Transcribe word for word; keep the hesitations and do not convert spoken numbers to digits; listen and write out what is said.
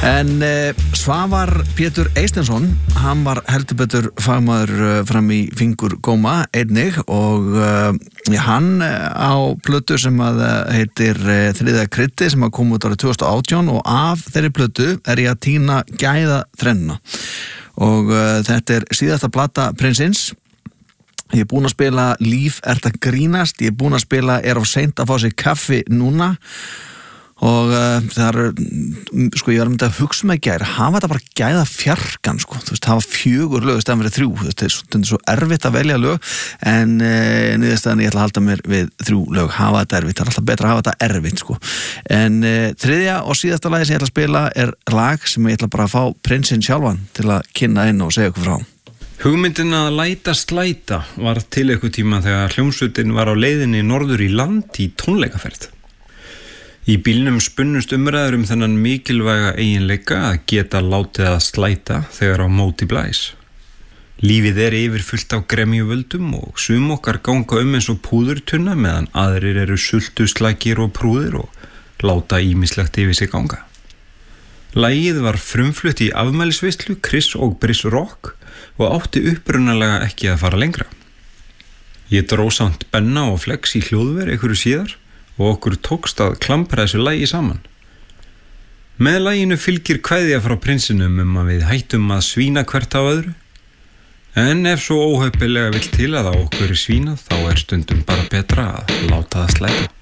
En uh, Svavar Pétur Eysteinsson, hann var heldur betur fagmaður uh, fram í fingur góma einnig og uh, hann uh, á plötu sem að uh, heitir uh, Þriðja kryddið sem að koma út árið tvö þúsund og átján og af þeirri plötu er ég að tína gæða þrennuna og uh, þetta er síðasta plata Prinsins. Ég er búinn að spila Líf ert að grínast, ég er búinn að spila Er of seint að fá sig kaffi núna og uh, það er, sko, ég var að mynda að hugsa mig gær, hafa þetta bara gæða fjarkan, sko, þú veist, hafa fjögur lög í staðan fyrir þrjú, þú veist, þetta er svo erfitt að velja lög, en uh, niðurstaðan ég ætla að halda mér við þrjú lög, hafa þetta erfitt, það er alltaf betra að hafa þetta erfitt, sko, en uh, þriðja og síðasta lagi sem ég ætla að spila er lag sem ég ætla bara að fá prinsinn sjálfan til að kynna inn og segja ykkur frá. Hugmyndin að læta slæta var til eitthvað tíma þegar hljómsveitin var á leiðinni norður í land í tónleikaferð. Í bílnum spunnust umræður um þennan mikilvæga eiginleika að geta látið að slæta þegar á móti blæs. Lífið er yfirfullt af gremjuvöldum og sum okkar ganga um eins og púðurtunna meðan aðrir eru sultuslækir og prúðir og láta ýmislegt yfir sig ganga. Lagið var frumflutt í afmælisveislu Chris og Briss Rock og átti upprunalega ekki að fara lengra. Ég dró samt Benna og Flex í hljóðver einhverju síðar og okkur tókst að klampra þessu lagi saman. Með laginu fylgir kveðja frá prinsinum um að við hættum að svína hvert af öðru, en ef svo óheppilega vill til að á okkur er svínað þá er stundum bara betra að láta það slæta.